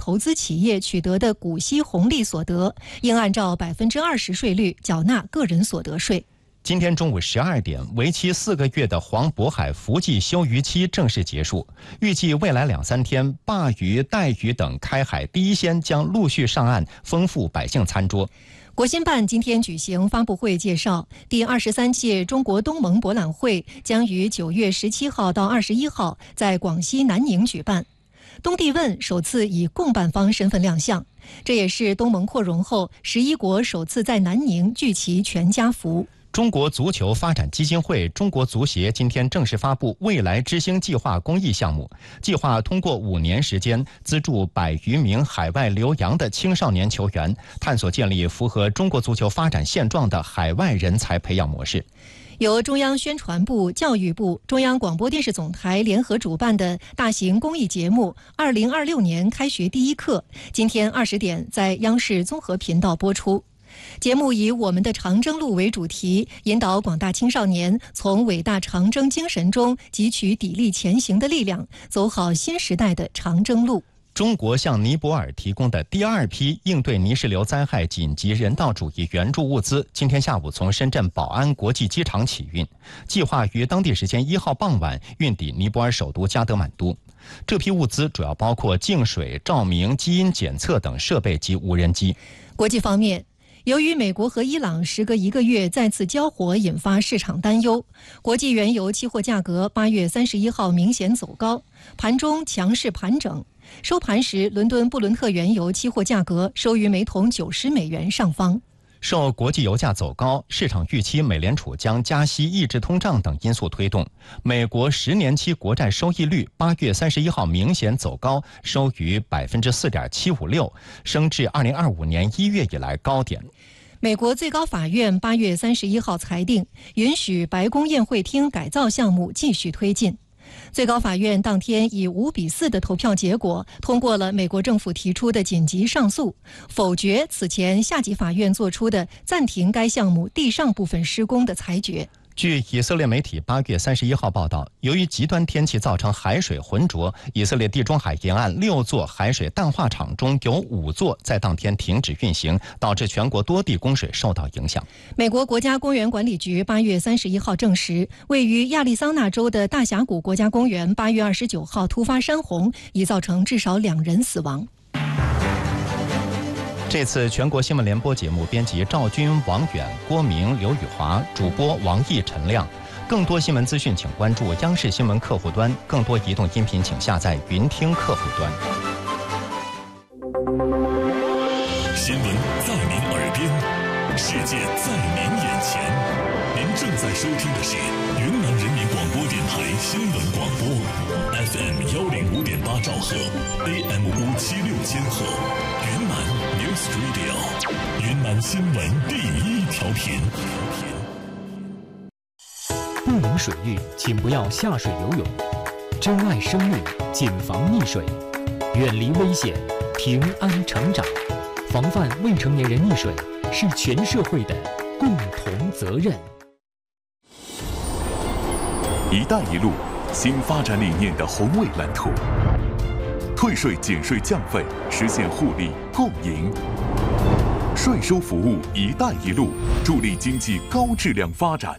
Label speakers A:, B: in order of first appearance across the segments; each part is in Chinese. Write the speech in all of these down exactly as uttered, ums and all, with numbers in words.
A: 投资企业取得的股息红利所得，应按照百分之二十税率缴纳个人所得税。
B: 今天中午十二点，为期四个月的黄渤海伏季休渔期正式结束。预计未来两三天，鲅鱼、带鱼等开海第一鲜将陆续上岸，丰富百姓餐桌。
A: 国新办今天举行发布会介绍，第二十三届中国东盟博览会将于九月十七号到二十一号在广西南宁举办。东帝汶首次以共办方身份亮相，这也是东盟扩容后十一国首次在南宁聚齐全家福。
B: 中国足球发展基金会、中国足协今天正式发布未来之星计划公益项目，计划通过五年时间资助百余名海外留洋的青少年球员，探索建立符合中国足球发展现状的海外人才培养模式。
A: 由中央宣传部、教育部、中央广播电视总台联合主办的大型公益节目二零二六年开学第一课，今天二十点在央视综合频道播出。节目以我们的长征路为主题，引导广大青少年从伟大长征精神中汲取砥砺前行的力量，走好新时代的长征路。
B: 中国向尼泊尔提供的第二批应对泥石流灾害紧急人道主义援助物资，今天下午从深圳宝安国际机场起运，计划于当地时间一号傍晚运抵尼泊尔首都加德满都。这批物资主要包括净水、照明、基因检测等设备及无人机。
A: 国际方面，由于美国和伊朗时隔一个月再次交火，引发市场担忧，国际原油期货价格八月三十一号明显走高，盘中强势盘整。收盘时，伦敦布伦特原油期货价格收于每桶九十美元上方。
B: 受国际油价走高、市场预期美联储将加息抑制通胀等因素推动，美国十年期国债收益率八月三十一号明显走高，收于百分之四点七五六，升至二零二五年一月以来高点。
A: 美国最高法院八月三十一号裁定，允许白宫宴会厅改造项目继续推进。最高法院当天以五比四的投票结果通过了美国政府提出的紧急上诉，否决此前下级法院作出的暂停该项目地上部分施工的裁决。
B: 据以色列媒体八月三十一号报道，由于极端天气造成海水浑浊，以色列地中海沿岸六座海水淡化厂中有五座在当天停止运行，导致全国多地供水受到影响。
A: 美国国家公园管理局八月三十一号证实，位于亚利桑那州的大峡谷国家公园八月二十九号突发山洪，已造成至少两人死亡。
B: 这次全国新闻联播节目编辑赵军、王远、郭明、刘宇华，主播王毅、陈亮。更多新闻资讯请关注央视新闻客户端，更多移动音频请下载云听客户端。
C: 新闻在您耳边，世界在您眼前。您正在收听的是云南人民广播电台新闻广播 ，F M 幺零五点八兆赫 ，A M 五七六千赫，云南 News Radio， 云南新闻第一调频。
D: 不明水域，请不要下水游泳。珍爱生命，谨防溺水，远离危险，平安成长。防范未成年人溺水是全社会的共同责任。
C: 一带一路新发展理念的宏伟蓝图，退税减税降费，实现互利共赢。税收服务一带一路，助力经济高质量发展。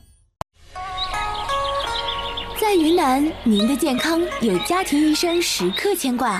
E: 在云南，您的健康有家庭医生时刻牵挂。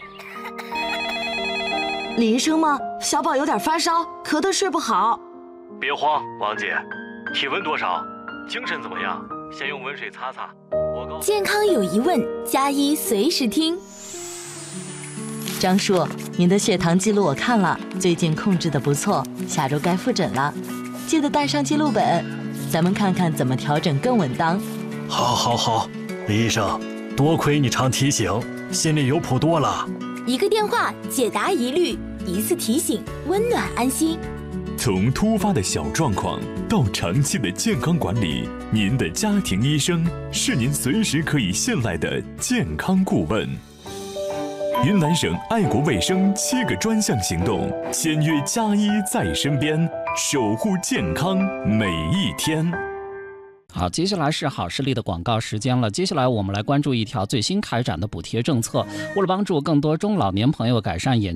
F: 李医生吗？小宝有点发烧，咳得睡不好。
G: 别慌，王姐，体温多少？精神怎么样？先用温水擦擦。我告
E: 健康有疑问，加医随时听。
F: 张叔，您的血糖记录我看了，最近控制的不错，下周该复诊了，记得带上记录本，咱们看看怎么调整更稳当。
G: 好，好，好，李医生，多亏你常提醒，心里有谱多了。
E: 一个电话解答疑虑，一次提醒温暖安心。
C: 从突发的小状况到长期的健康管理，您的家庭医生是您随时可以信赖的健康顾问。云南省爱国卫生七个专项行动，签约加医在身边，守护健康每一天。
H: 好，接下来是好视力的广告时间了。接下来我们来关注一条最新开展的补贴政策，为了帮助更多中老年朋友改善眼